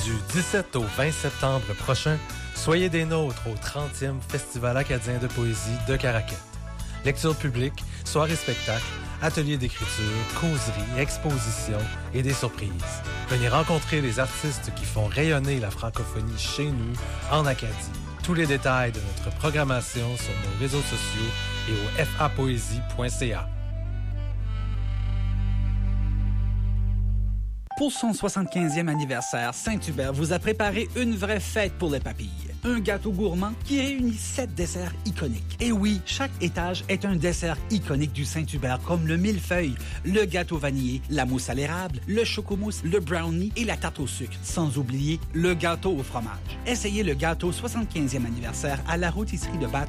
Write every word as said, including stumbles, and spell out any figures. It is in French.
Du dix-sept au vingt septembre prochain, soyez des nôtres au trentième Festival acadien de poésie de Caraquet. Lecture publique, soirée spectacle, ateliers d'écriture, causeries, expositions et des surprises. Venez rencontrer les artistes qui font rayonner la francophonie chez nous, en Acadie. Tous les détails de notre programmation sur nos réseaux sociaux et au f a poésie point c a. Pour son soixante-quinzième anniversaire, Saint-Hubert vous a préparé une vraie fête pour les papilles. Un gâteau gourmand qui réunit sept desserts iconiques. Et oui, chaque étage est un dessert iconique du Saint-Hubert, comme le millefeuille, le gâteau vanillé, la mousse à l'érable, le chocomousse, le brownie et la tarte au sucre. Sans oublier le gâteau au fromage. Essayez le gâteau soixante-quinzième anniversaire à la rôtisserie de Batte